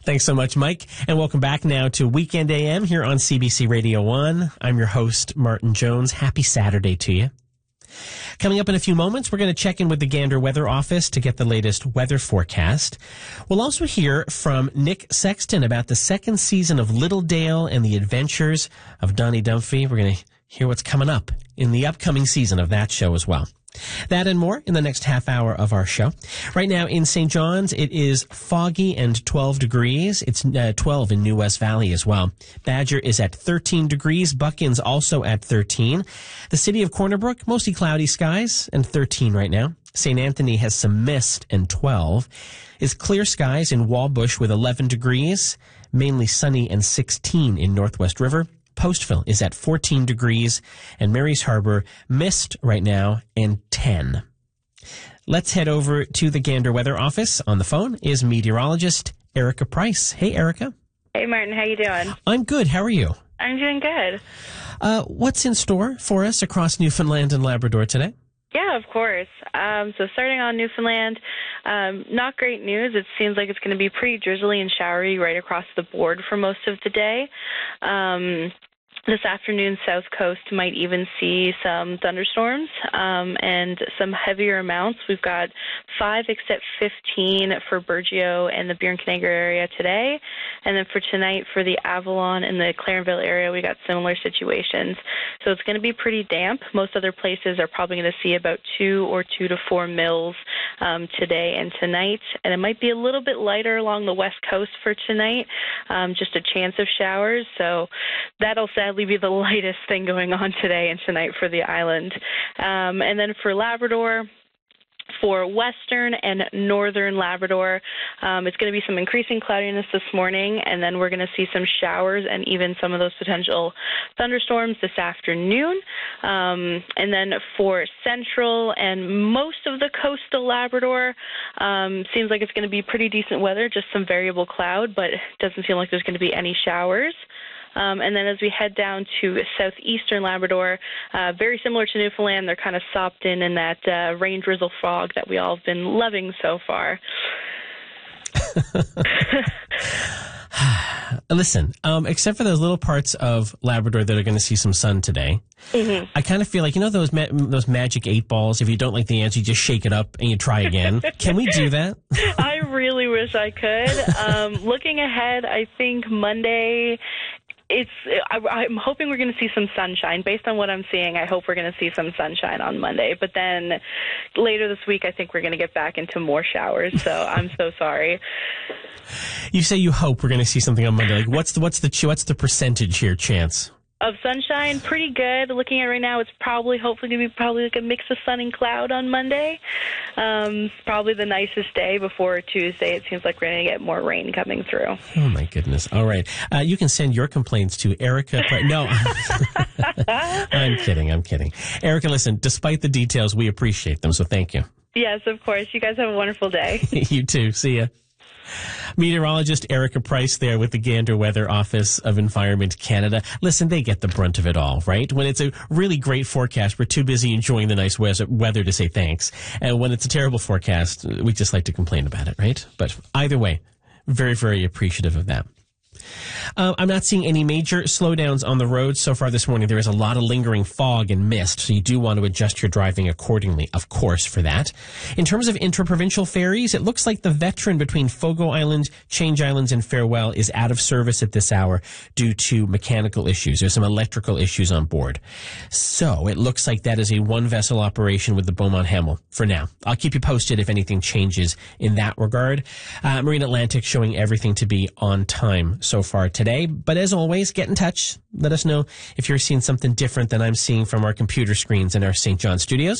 Thanks so much, Mike. And welcome back now to Weekend AM here on CBC Radio 1. I'm your host, Martin Jones. Happy Saturday to you. Coming up in a few moments, we're going to check in with the Gander Weather Office to get the latest weather forecast. We'll also hear from Nick Sexton about the second season of Little Dale and the adventures of Donnie Dunphy. We're going to hear what's coming up in the upcoming season of that show as well. That and more in the next half hour of our show. Right now in St. John's, it is foggy and 12 degrees. It's 12 in New West Valley as well. Badger is at 13 degrees. Buckins also at 13. The city of Corner Brook, mostly cloudy skies and 13 right now. St. Anthony has some mist and 12. It's clear skies in Wallbush with 11 degrees. Mainly sunny and 16 in Northwest River. Postville is at 14 degrees, and Mary's Harbor mist right now and 10. Let's head over to the Gander Weather Office. On the phone is meteorologist Erica Price. Hey, Erica. Hey, Martin. How you doing? I'm good. How are you? I'm doing good. What's in store for us across Newfoundland and Labrador today? Yeah, of course. So starting on Newfoundland, not great news. It seems like it's going to be pretty drizzly and showery right across the board for most of the day. This afternoon, South Coast might even see some thunderstorms and some heavier amounts. We've got 5 except 15 for Burgeo and the Burin-Canagar area today. And then for tonight, for the Avalon and the Clarenville area, we got similar situations. So it's going to be pretty damp. Most other places are probably going to see about 2 or 2 to 4 mils today and tonight. And it might be a little bit lighter along the west coast for tonight, just a chance of showers. So that'll sadly be the lightest thing going on today and tonight for the island. And then for Labrador, for western and northern Labrador, it's going to be some increasing cloudiness this morning, and then we're going to see some showers and even some of those potential thunderstorms this afternoon. And then for central and most of the coastal Labrador, seems like it's going to be pretty decent weather, just some variable cloud, but it doesn't seem like there's going to be any showers. And then as we head down to southeastern Labrador, very similar to Newfoundland, they're kind of sopped in that rain drizzle fog that we all have been loving so far. Listen, except for those little parts of Labrador that are going to see some sun today, I kind of feel like, those magic 8 balls, if you don't like the answer, you just shake it up and you try again. Can we do that? I really wish I could. Looking ahead, I think Monday... I'm hoping we're going to see some sunshine. Based on what I'm seeing, I hope we're going to see some sunshine on Monday. But then later this week, I think we're going to get back into more showers. So I'm so sorry. You say you hope we're going to see something on Monday. Like, what's the percentage here chance? Of sunshine, pretty good. Looking at it right now, it's hopefully going to be like a mix of sun and cloud on Monday. Probably the nicest day before Tuesday. It seems like we're going to get more rain coming through. Oh, my goodness. All right. You can send your complaints to Erica. No, I'm kidding. Erica, listen, despite the details, we appreciate them, so thank you. Yes, of course. You guys have a wonderful day. You too. See ya. Meteorologist Erica Price there with the Gander Weather Office of Environment Canada. Listen, they get the brunt of it all, right? When it's a really great forecast, we're too busy enjoying the nice weather to say thanks. And when it's a terrible forecast, we just like to complain about it, right? But either way, very, very appreciative of that. I'm not seeing any major slowdowns on the road so far this morning. There is a lot of lingering fog and mist, so you do want to adjust your driving accordingly, of course, for that. In terms of interprovincial ferries, it looks like the Veteran between Fogo Island, Change Islands, and Farewell is out of service at this hour due to mechanical issues. There's some electrical issues on board. So it looks like that is a one-vessel operation with the Beaumont Hamel for now. I'll keep you posted if anything changes in that regard. Marine Atlantic showing everything to be on time so far today. But as always, get in touch. Let us know if you're seeing something different than I'm seeing from our computer screens in our St. John studios.